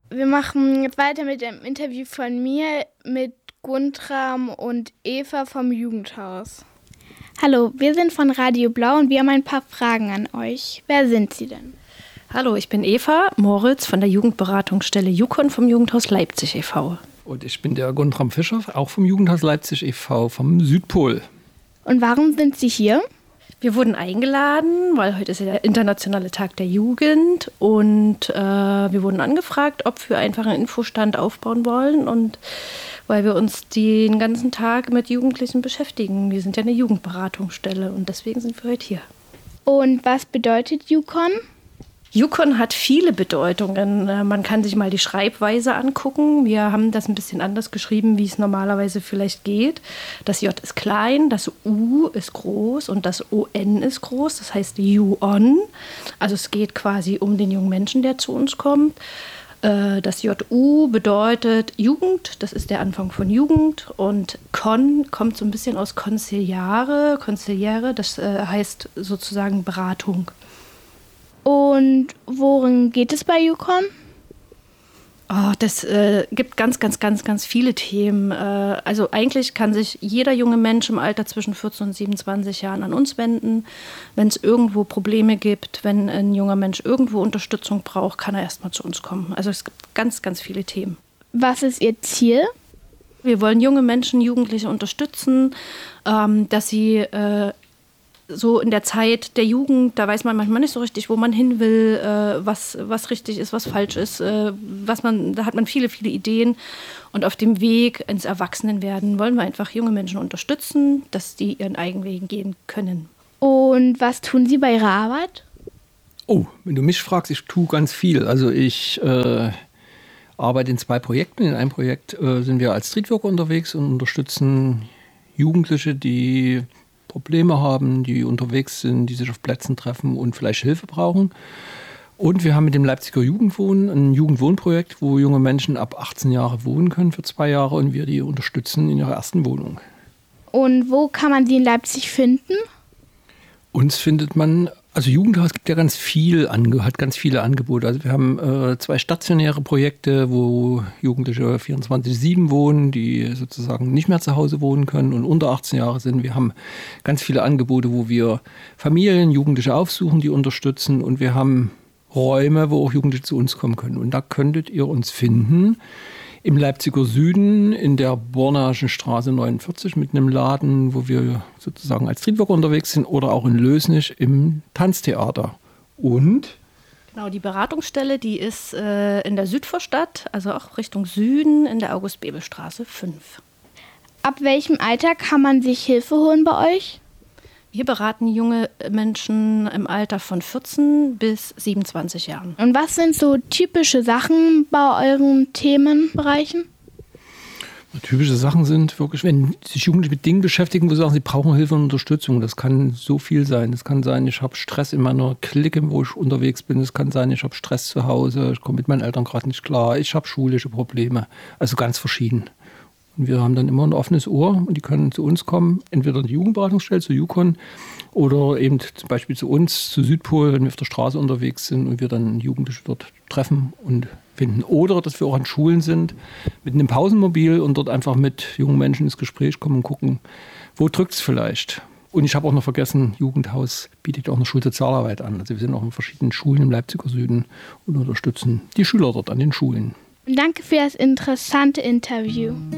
Wir machen jetzt weiter mit dem Interview von mir mit Guntram und Eva vom Jugendhaus. Hallo, wir sind von Radio Blau und wir haben ein paar Fragen an euch. Wer sind Sie denn? Hallo, ich bin Eva Moritz von der Jugendberatungsstelle JUKON vom Jugendhaus Leipzig e.V. Und ich bin der Guntram Fischer, auch vom Jugendhaus Leipzig e.V. vom Südpol. Und warum sind Sie hier? Wir wurden eingeladen, weil heute ist ja der internationale Tag der Jugend und wir wurden angefragt, ob wir einfach einen Infostand aufbauen wollen und weil wir uns den ganzen Tag mit Jugendlichen beschäftigen. Wir sind ja eine Jugendberatungsstelle und deswegen sind wir heute hier. Und was bedeutet JUKON? JUKON hat viele Bedeutungen. Man kann sich mal die Schreibweise angucken. Wir haben das ein bisschen anders geschrieben, wie es normalerweise vielleicht geht. Das J ist klein, das U ist groß und das ON ist groß. Das heißt JUON. Also es geht quasi um den jungen Menschen, der zu uns kommt. Das JU bedeutet Jugend, das ist der Anfang von Jugend. Und Con kommt so ein bisschen aus Consigliere, das heißt sozusagen Beratung. Und worin geht es bei JUKON? Oh, das gibt ganz viele Themen. Also eigentlich kann sich jeder junge Mensch im Alter zwischen 14 und 27 Jahren an uns wenden. Wenn es irgendwo Probleme gibt, wenn ein junger Mensch irgendwo Unterstützung braucht, kann er erstmal zu uns kommen. Also es gibt ganz viele Themen. Was ist Ihr Ziel? Wir wollen junge Menschen, Jugendliche unterstützen, dass sie so in der Zeit der Jugend, da weiß man manchmal nicht so richtig, wo man hin will, was richtig ist, was falsch ist, da hat man viele Ideen. Und auf dem Weg ins Erwachsenenwerden wollen wir einfach junge Menschen unterstützen, dass die ihren Eigenwegen gehen können. Und was tun Sie bei Ihrer Arbeit? Oh, wenn du mich fragst, ich tue ganz viel. Also ich arbeite in 2 Projekten. In einem Projekt sind wir als Streetworker unterwegs und unterstützen Jugendliche, die Probleme haben, die unterwegs sind, die sich auf Plätzen treffen und vielleicht Hilfe brauchen. Und wir haben mit dem Leipziger Jugendwohnen ein Jugendwohnprojekt, wo junge Menschen ab 18 Jahre wohnen können für 2 Jahre und wir die unterstützen in ihrer ersten Wohnung. Und wo kann man Sie in Leipzig finden? Uns findet man, also Jugendhaus gibt ja ganz viele Angebote. Also wir haben 2 stationäre Projekte, wo Jugendliche 24/7 wohnen, die sozusagen nicht mehr zu Hause wohnen können und unter 18 Jahre sind. Wir haben ganz viele Angebote, wo wir Familien, Jugendliche aufsuchen, die unterstützen. Und wir haben Räume, wo auch Jugendliche zu uns kommen können. Und da könntet ihr uns finden im Leipziger Süden in der Bornaschen Straße 49 mit einem Laden, wo wir sozusagen als Streetworker unterwegs sind, oder auch in Lösnich im Tanztheater. Und? Genau, die Beratungsstelle, die ist in der Südvorstadt, also auch Richtung Süden in der August-Bebel-Straße 5. Ab welchem Alter kann man sich Hilfe holen bei euch? Wir beraten junge Menschen im Alter von 14 bis 27 Jahren. Und was sind so typische Sachen bei euren Themenbereichen? Typische Sachen sind wirklich, wenn sich Jugendliche mit Dingen beschäftigen, wo sie sagen, sie brauchen Hilfe und Unterstützung. Das kann so viel sein. Das kann sein, ich habe Stress in meiner Clique, wo ich unterwegs bin. Es kann sein, ich habe Stress zu Hause, ich komme mit meinen Eltern gerade nicht klar. Ich habe schulische Probleme. Also ganz verschieden. Und wir haben dann immer ein offenes Ohr und die können zu uns kommen, entweder in die Jugendberatungsstelle, zu JUKON, oder eben zum Beispiel zu uns, zu Südpol, wenn wir auf der Straße unterwegs sind und wir dann Jugendliche dort treffen und finden. Oder dass wir auch an Schulen sind mit einem Pausenmobil und dort einfach mit jungen Menschen ins Gespräch kommen und gucken, wo drückt es vielleicht. Und ich habe auch noch vergessen, Jugendhaus bietet auch eine Schulsozialarbeit an. Also wir sind auch in verschiedenen Schulen im Leipziger Süden und unterstützen die Schüler dort an den Schulen. Danke für das interessante Interview.